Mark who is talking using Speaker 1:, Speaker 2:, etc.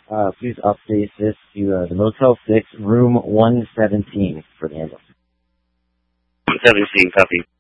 Speaker 1: please update this to the Motel 6, room 117 for the ambulance.
Speaker 2: 117, copy.